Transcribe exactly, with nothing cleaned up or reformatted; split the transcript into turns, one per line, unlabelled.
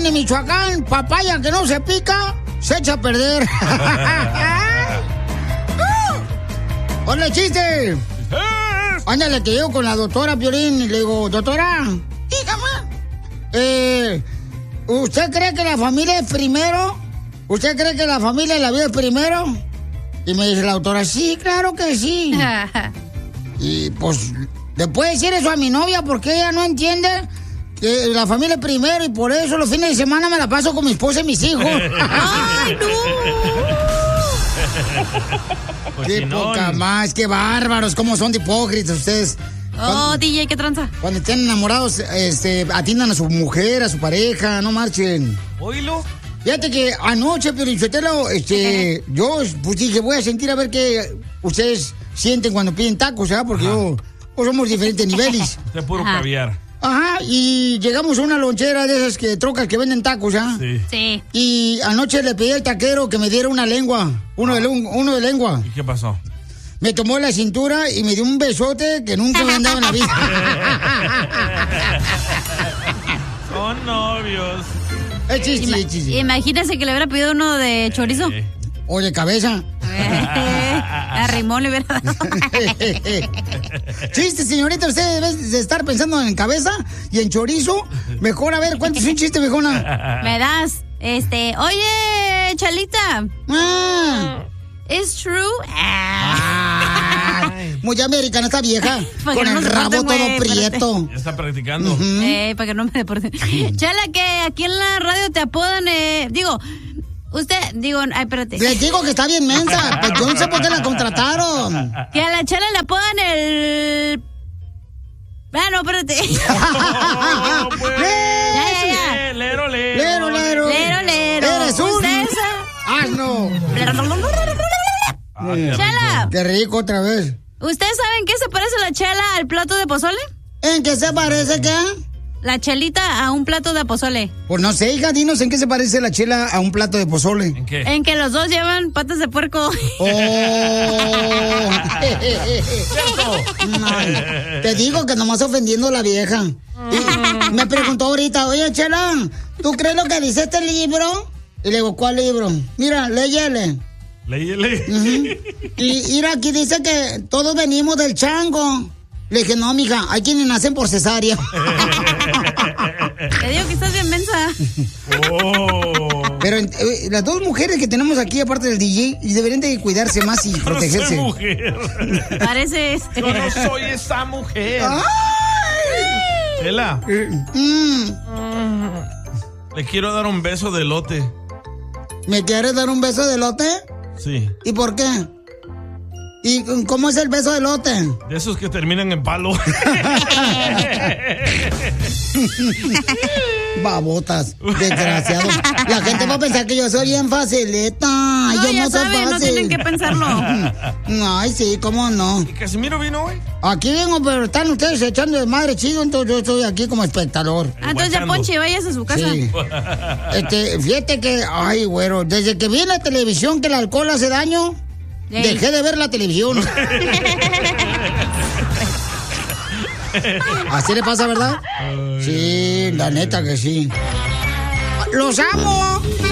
de Michoacán, papaya que no se pica, se echa a perder. ¡Hola, chiste! Ándale, que llego con la doctora Piolín y le digo, doctora, dígame, eh, ¿usted cree que la familia es primero? ¿Usted cree que la familia y la vida es primero? Y me dice la doctora, sí, claro que sí. Y pues, le puede decir eso a mi novia porque ella no entiende que la familia es primero y por eso los fines de semana me la paso con mi esposa y mis hijos. ¡Ay, no! ¡Qué poca más! ¡Qué bárbaros! ¿Cómo son de hipócritas ustedes?
Oh, D J, ¿qué tranza?
Cuando estén enamorados, este, atiendan a su mujer, a su pareja, no marchen.
¿Oílo?
Fíjate que anoche, Piolinsotelo, este, yo pues dije, voy a sentir a ver qué ustedes sienten cuando piden tacos, ¿verdad? Porque Ajá. yo, pues somos diferentes niveles.
De puro Ajá. caviar.
Ajá, y llegamos a una lonchera de esas que trocas que venden tacos, ¿ah?
Sí. Sí.
Y anoche le pedí al taquero que me diera una lengua, uno, ah. de, uno de lengua.
¿Y qué pasó?
Me tomó la cintura y me dio un besote que nunca me han dado en la vida.
Son novios.
Es chiste,
Ima-
es chiste.
Imagínese que le hubiera pedido uno de chorizo.
Sí.
O de cabeza.
A Rimón le hubiera dado.
Chiste, señorita, usted debe de estar pensando en cabeza y en chorizo. Mejor, a ver, cuéntese un chiste, viejona.
Me das, este, oye, Chalita.
Ah.
¿Es true?
Ah. Muy americana esta vieja. Con
no
el
se
rabo
porten,
todo
güey,
prieto.
Ya está practicando.
Uh-huh.
Eh, para que no me deporten. Chala, que aquí en la radio te apodan, eh, digo, usted, digo, ay, espérate.
Les digo que está bien mensa. Pues yo no sé por qué la contrataron.
Que a la Chala le apodan el... Ah, no, espérate.
No, pues.
Ya, ya, ya.
Lero, lero.
Lero, lero.
Lero, lero.
Eres un...
¿Usted
asno.
Ah, qué
Chala.
Qué rico otra vez.
¿Ustedes saben qué se parece la chela al plato de pozole?
¿En qué se parece qué?
La chelita a un plato de pozole.
Pues no sé, hija, dinos en qué se parece la chela a un plato de pozole.
¿En qué?
En que los dos llevan patas de puerco.
Oh. Ay, te digo que nomás ofendiendo a la vieja. Y me preguntó ahorita, oye, Chela, ¿tú crees lo que dice este libro? Y le digo, ¿cuál libro? Mira, léyele.
Léyele.
Uh-huh. Y mira, aquí dice que todos venimos del chango. Le dije, no, mija, hay quienes nacen por cesárea.
Te digo que estás bien mensa.
Oh.
Pero eh, las dos mujeres que tenemos aquí, aparte del D J, deberían de cuidarse más y protegerse.
No soy mujer.
Pareces.
Yo no soy esa mujer.
¡Ay!
Ela.
Mm.
Le quiero dar un beso de elote.
¿Me quieres dar un beso de elote?
Sí.
¿Y por qué? ¿Y cómo es el beso de elote?
De esos que terminan en palo.
Babotas, desgraciados. La gente va a pensar que yo soy bien facilita.
No,
yo
ya
no soy
saben,
fácil.
no tienen que pensarlo.
Ay, sí, cómo no.
¿Y Casimiro vino hoy?
Aquí vengo, pero están ustedes echando de madre chido, entonces yo estoy aquí como espectador.
Ah, entonces ya Ponche, vayas a su casa.
Sí. Este, fíjate que, ay, güero, desde que vi en la televisión que el alcohol hace daño, Ey. dejé de ver la televisión. Así le pasa, ¿verdad? Ay, sí, la neta que sí. ¡Los amo!